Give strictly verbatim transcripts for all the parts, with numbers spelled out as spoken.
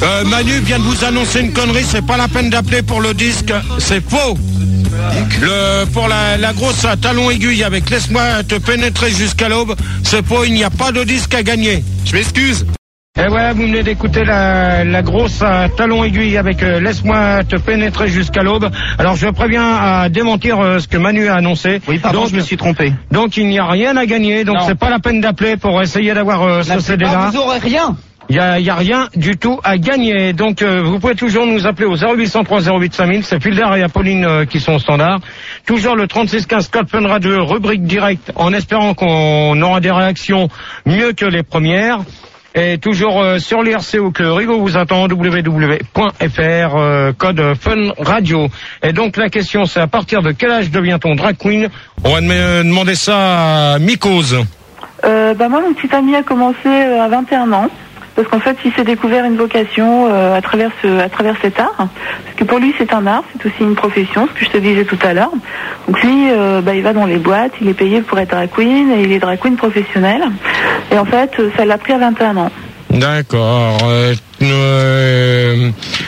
Euh, Manu vient de vous annoncer une connerie, c'est pas la peine d'appeler pour le disque, c'est faux. Le, pour la, la grosse à talon aiguille avec Laisse-moi te pénétrer jusqu'à l'aube, c'est faux, il n'y a pas de disque à gagner. Je m'excuse. Eh ouais, vous venez d'écouter la, la grosse à talon aiguille avec euh, Laisse-moi te pénétrer jusqu'à l'aube. Alors je préviens à démentir euh, ce que Manu a annoncé. Oui, pardon, donc, je me suis trompé. Donc il n'y a rien à gagner, donc non. C'est pas la peine d'appeler pour essayer d'avoir euh, ce C D-là. Vous aurez rien. Il y a, y a rien du tout à gagner. Donc euh, vous pouvez toujours nous appeler au zéro huit cent trois zéro huit cinq mille. C'est Filder et Apolline euh, qui sont au standard. Toujours le trente-six quinze Code Fun Radio, rubrique directe, en espérant qu'on aura des réactions mieux que les premières. Et toujours euh, sur l'I R C O que Rigo vous attend, w w w point f r, euh, code Fun Radio. Et donc la question c'est à partir de quel âge devient-on drag queen? On va me demander ça à Mikos. Euh, bah moi mon petit ami a commencé à vingt et un ans. Parce qu'en fait, il s'est découvert une vocation euh, à travers ce, à travers cet art. Parce que pour lui, c'est un art, c'est aussi une profession, ce que je te disais tout à l'heure. Donc lui, euh, bah, il va dans les boîtes, il est payé pour être drag queen, et il est drag queen professionnel. Et en fait, ça l'a pris à vingt et un ans. D'accord. Euh, euh,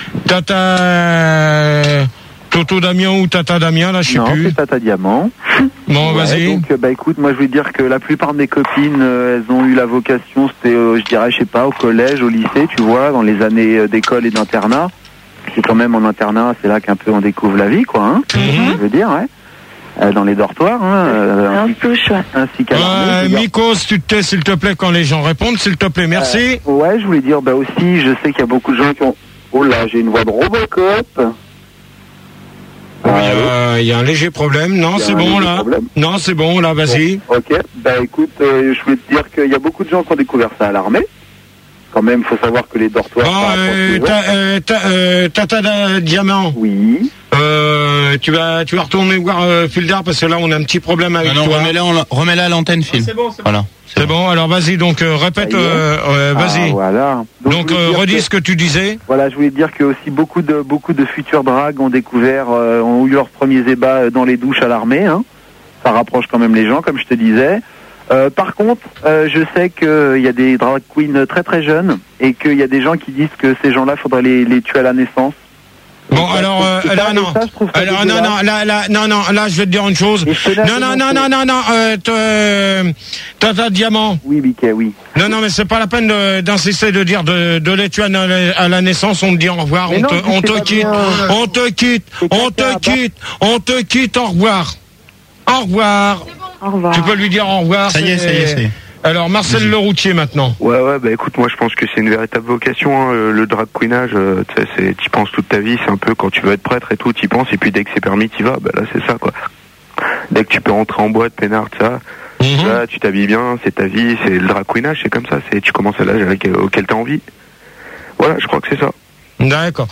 tata... Toto Damien ou Tata Damien, là, je sais non, plus. Non, c'est Tata Diamant. Bon, ouais, vas-y. Donc, bah écoute, moi je vais dire que la plupart de mes copines, euh, elles ont eu la vocation, c'était, euh, je dirais, je sais pas, au collège, au lycée, tu vois, dans les années euh, d'école et d'internat. C'est quand même en internat, c'est là qu'un peu on découvre la vie, quoi, hein. Mm-hmm. Je veux dire, ouais. Euh, dans les dortoirs, hein. Euh, ainsi, touche, ouais. ainsi qu'à euh, Mikos, tu te tais, s'il te plaît, quand les gens répondent, s'il te plaît, merci. Euh, ouais, je voulais dire, bah aussi, je sais qu'il y a beaucoup de gens qui ont... Oh là, j'ai une voix de Robocop. Il euh, y, y a un léger problème. Non, c'est bon là. Problème. Non, c'est bon là. Vas-y. Bon, ok. Bah écoute, euh, je voulais te dire qu'il y a beaucoup de gens qui ont découvert ça à l'armée. Quand même, il faut savoir que les dortoirs. Bon, euh, ta, euh, ta, euh, Tata Diamant. Oui. Euh, tu vas, tu vas retourner voir euh, Filder parce que là, on a un petit problème avec ah non, toi. Remets-la, remets-la à l'antenne, Phil. Ah, c'est bon, c'est voilà. bon. C'est bon, alors vas-y, donc euh, répète, euh, euh, vas-y. Ah, voilà. Donc, donc euh, redis que, ce que tu disais. Voilà, je voulais dire que aussi beaucoup de beaucoup de futurs drags ont découvert, euh, ont eu leurs premiers ébats dans les douches à l'armée. Hein. Ça rapproche quand même les gens, comme je te disais. Euh, par contre, euh, je sais qu'il y a des drag queens très très jeunes et qu'il y a des gens qui disent que ces gens-là, faudrait les, les tuer à la naissance. Bon, donc, alors, euh, là, non. Ça, alors, non, non, là, là, non, non, là, je vais te dire une chose. Non, non, non, non, non, non, euh, euh, Tata Diamant. Oui, Biquet, oui. Non, non, mais c'est pas la peine de, d'insister de dire de, de les tuer à, à la naissance, on te dit au revoir, on, non, te, on, te quitte, on te quitte, on te quitte, on te quitte, au revoir. Au revoir. Au revoir. Tu peux lui dire au revoir. Ça y est, ça y est, ça y est. Alors Marcel Leroutier maintenant. Ouais ouais bah écoute, moi je pense que c'est une véritable vocation, hein, le drag queenage, euh, tu sais, c'est t'y penses toute ta vie, c'est un peu quand tu veux être prêtre et tout, t'y penses et puis dès que c'est permis t'y vas, bah là c'est ça quoi. Dès que tu peux rentrer en boîte, peinard, ça, mm-hmm. Là tu t'habilles bien, c'est ta vie, c'est le drag queenage, c'est comme ça, c'est tu commences à l'âge avec auquel t'as envie. Voilà, je crois que c'est ça. D'accord.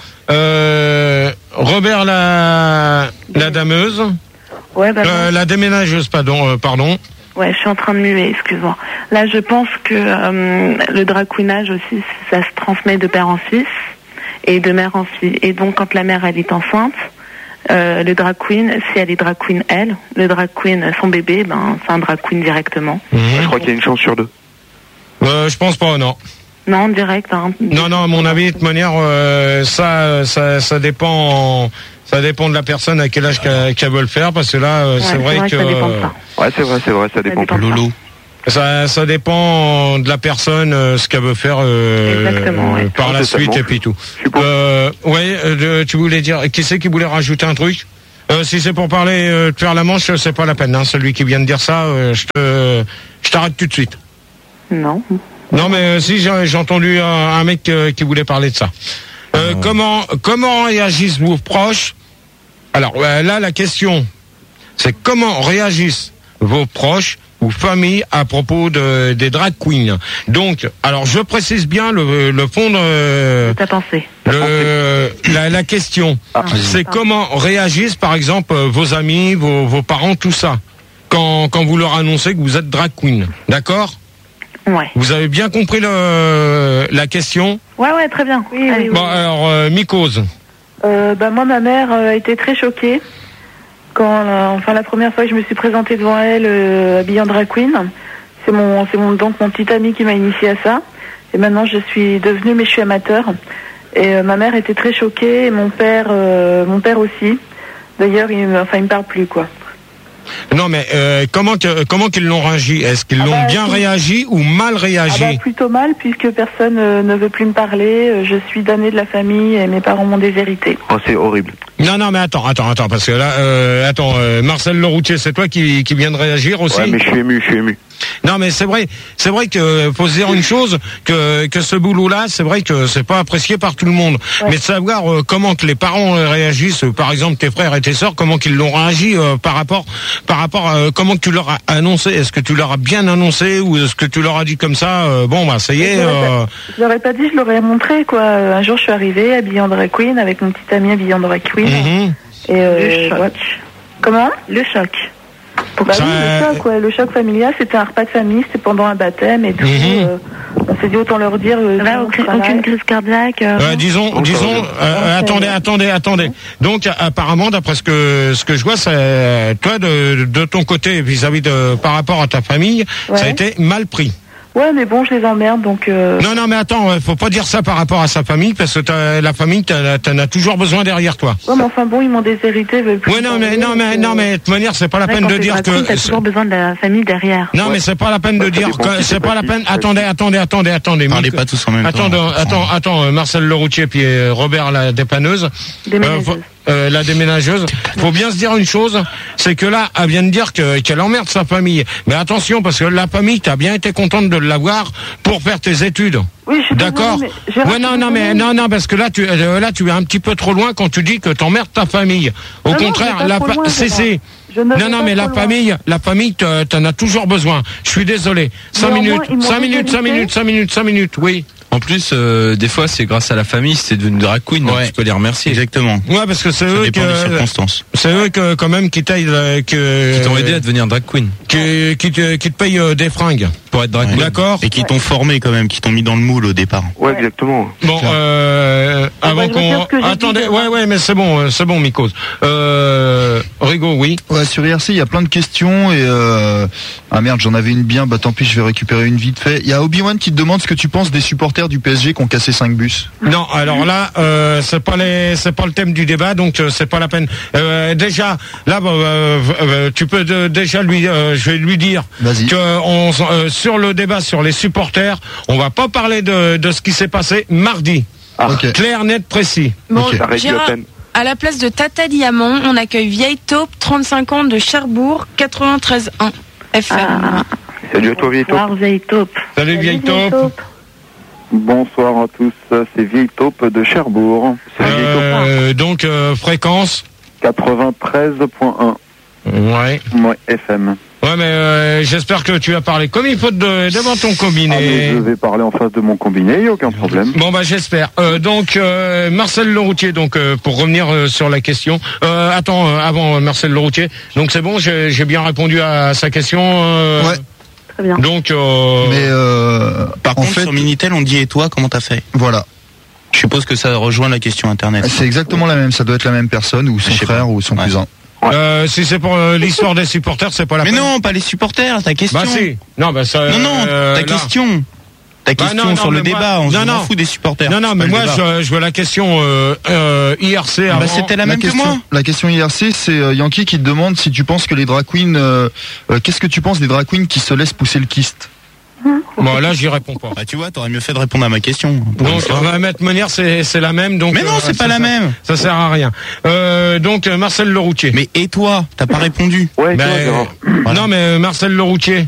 Euh, Robert la la dameuse. Ouais bah euh, la déménageuse, pardon, euh, pardon. Ouais, je suis en train de muer, excuse-moi. Là, je pense que euh, le drag queenage aussi, ça se transmet de père en fils et de mère en fille. Et donc, quand la mère, elle est enceinte, euh, le drag queen, si elle est drag queen, elle, le drag queen, son bébé, ben, c'est un drag queen directement. Mmh. Je crois qu'il y a une chance sur deux. Euh, je pense pas, non. Non, direct. Hein. Non, non, à mon avis, de toute manière, euh, ça, ça, ça dépend... Ça dépend de la personne à quel âge qu'elle, qu'elle veut le faire, parce que là, ouais, c'est, vrai, vrai que... Ça dépend de ça. Ouais, c'est vrai, c'est vrai, ça, ça dépend de Loulou. Ça, ça dépend de la personne, euh, ce qu'elle veut faire euh, Exactement, ouais. par la suite et puis tout. Euh, ouais, euh, tu voulais dire, qui c'est qui voulait rajouter un truc? euh, Si c'est pour parler euh, de faire la manche, c'est pas la peine. Hein, celui qui vient de dire ça, euh, je te, je t'arrête tout de suite. Non. Non, mais euh, si j'ai, j'ai entendu un, un mec euh, qui voulait parler de ça. Euh, oh. Comment comment réagissent vos proches? Alors euh, là, la question, c'est comment réagissent vos proches ou familles à propos de, des drag queens. Donc, alors je précise bien le, le fond de... Ta pensée. Le, la, la question, ah, c'est ah. comment réagissent par exemple vos amis, vos, vos parents, tout ça, quand, quand vous leur annoncez que vous êtes drag queen. D'accord ? Ouais. Vous avez bien compris le, la question ? Ouais, ouais, très bien. Oui, oui, bon, oui. alors, euh, Mikos. Euh, bah, moi, ma mère euh, était très choquée quand, euh, enfin, la première fois que je me suis présentée devant elle, euh, habillée en drag queen. C'est mon, c'est mon, donc mon petit ami qui m'a initié à ça. Et maintenant, je suis devenue, mais je suis amateur. Et euh, ma mère était très choquée, et mon père, euh, mon père aussi. D'ailleurs, il, enfin, il me parle plus, quoi. Non, mais euh, comment que, comment qu'ils l'ont réagi? Est-ce qu'ils Ah l'ont bah, bien si. réagi ou mal réagi? Ah bah, plutôt mal, puisque personne euh, ne veut plus me parler. Euh, Je suis damnée de la famille et mes parents m'ont déshérité. Oh, c'est horrible. Non, non, mais attends, attends, attends, parce que là, euh, attends, euh, Marcel Leroutier, c'est toi qui, qui viens de réagir aussi? Ouais, mais je suis ému, je suis ému. Non, mais c'est vrai, c'est vrai que faut se dire une chose, que que ce boulot-là, c'est vrai que c'est pas apprécié par tout le monde. Ouais. Mais de savoir euh, comment que les parents euh, réagissent, euh, par exemple tes frères et tes sœurs, comment qu'ils l'ont réagi euh, par rapport, par rapport, à, euh, comment que tu leur as annoncé, est-ce que tu leur as bien annoncé ou est-ce que tu leur as dit comme ça, euh, bon bah ça y est. Je l'aurais Euh... pas- je l'aurais pas dit, je l'aurais montré, quoi. Euh, Un jour, je suis arrivée habillée en drag queen avec mon petit ami habillé en drag queen. mhm. Et euh, Le choc. ouais. Comment? Le choc. Bah Ça, oui, euh, le choc, ouais. Le choc familial, c'était un repas de famille, c'était pendant un baptême et tout. Mhm. euh, on s'est dit autant leur dire. Euh, Là, tout aucune, le monde aucune crise cardiaque. euh, Euh, disons, Oh, disons, pardon. euh, Ouais, attendez, ouais. attendez, attendez. Donc, a- apparemment, d'après ce que ce que je vois, c'est toi de, de ton côté vis-à-vis de par rapport à ta famille, Ouais. ça a été mal pris. Ouais, mais bon, je les emmerde, donc. Euh... Non, non, mais attends, euh, faut pas dire ça par rapport à sa famille, parce que t'as- la famille, t'en t'en as toujours besoin derrière toi. Ouais, mais enfin bon, ils m'ont déshérité, ils veulent plus. Ouais, me non, mais parler, non, mais donc, non, euh, mais de toute manière, c'est pas la ouais, peine quand de t'es dire drag queen, que. t'as toujours besoin de la famille derrière. Non, mais c'est pas la peine de Ouais, ça dire dépend que qui c'est c'est pas la qui. peine. Ouais. Attendez, attendez, attendez, attendez. Parlez Mick- pas tous en même Attends, temps. attends, attends, euh, Marcel Leroutier puis euh, Robert la dépanneuse. Des Euh, ménageuses. faut- euh, la déménageuse. Faut bien se dire une chose, c'est que là, elle vient de dire que qu'elle emmerde sa famille. Mais attention, parce que la famille, t'as bien été contente de l'avoir pour faire tes études. Oui, je suis D'accord. désolée, mais j'ai Ouais, raté non, mon non, mais moment. non, non, parce que là, tu euh, là, tu es un petit peu trop loin quand tu dis que t'emmerdes ta famille. Au Non, non, contraire, je vais pas la trop fa- loin, c'est Gérard. c'est. Je ne vais Non, non, pas mais la trop loin. famille, la famille, te- t'en as toujours besoin. Je suis désolé. Cinq Néanmoins, minutes, ils m'ont cinq minutes, cinq déshérité. minutes, cinq minutes, cinq minutes, oui. En plus, euh, des fois, c'est grâce à la famille, c'est devenu drag queen, donc Ouais. tu peux les remercier. Exactement. Ouais, parce que c'est Ça eux dépend des que, circonstances. c'est eux que, quand même, qui taillent, euh, que, Qui t'ont aidé à devenir drag queen. qui, qui te, qui te payent euh, des fringues. Pour être drag Ouais. queen. D'accord. Et qui t'ont formé quand même, qui t'ont mis dans le moule au départ. Ouais, exactement. Bon, euh, avant bah, je vais dire qu'on, ce que j'ai attendez, dit, ouais, ouais, mais c'est bon, euh, c'est bon, Mikos. Euh, Rigo, oui. Ouais, sur I R C, il y a plein de questions et euh... ah merde, j'en avais une bien, bah tant pis, je vais récupérer une vite fait. Il y a Obi-Wan qui te demande ce que tu penses des supporters du P S G qui ont cassé cinq bus. Non, alors là, euh, c'est pas les, c'est pas le thème du débat, donc euh, c'est pas la peine. Euh, déjà, là, bah, euh, euh, tu peux de- déjà lui, euh, je vais lui dire Vas-y. que on, euh, sur le débat sur les supporters, on va pas parler de, de ce qui s'est passé mardi. Ah, Ok. Clair, net, précis. Bon, Ok. ça réduit à Gérard, peine. à la place de Tata Diamant, on accueille Vieille Taupe, trente-cinq ans de Cherbourg, quatre-vingt-treize un F M. Ah, Salut à toi, vieille taupe. bonsoir, vieille taupe. Salut, vieille taupe. Bonsoir à tous, c'est Vieille Taupe de Cherbourg. Salut, vieille taupe. Euh, donc euh, fréquence. quatre-vingt-treize point un. Ouais. Ouais, F M. Ouais, mais euh, j'espère que tu as parlé comme il faut de, devant ton Ah, mais combiné. je vais parler en face de mon combiné, il n'y a aucun problème. Bon bah j'espère. Euh, donc euh, Marcel Leroutier, donc euh, pour revenir euh, sur la question. Euh, attends, euh, avant euh, Marcel Leroutier. Donc c'est bon, j'ai j'ai bien répondu à sa question. euh, Ouais. Très bien. Donc euh, Mais euh, Par en contre, fait, sur Minitel, on dit et toi, comment t'as fait? voilà. Je suppose que ça rejoint la question internet. C'est exactement la même, ça doit être la même personne ou son Je sais frère pas. ou son Ouais. cousin. euh, si c'est pour euh, l'histoire des supporters, c'est pas la Mais peine. non, pas les supporters, ta question. Bah si. Non bah ça. Non, non, euh, ta là. question. Ta Bah question non, non, sur le mais moi- débat, on non, s'en non. fout des supporters. Non non, C'est mais pas moi le débat. je, je veux la question euh, euh, I R C avant. Bah, c'était la La même que question, moi. la question I R C, c'est euh, Yankee qui te demande si tu penses que les drag queens, euh, euh, qu'est-ce que tu penses des drag queens qui se laissent pousser le kyste? Bon là j'y réponds pas. Bah tu vois, t'aurais mieux fait de répondre à ma question. Pour une Donc fois. on va mettre manière c'est c'est la même donc. Mais non, euh, c'est ça pas la sert- même. Ça sert à rien. Euh, donc euh, Marcel Leroutier. Mais et toi, t'as pas répondu. Ouais, Ben, toi, Gérard. Voilà. Non mais euh, Marcel Leroutier.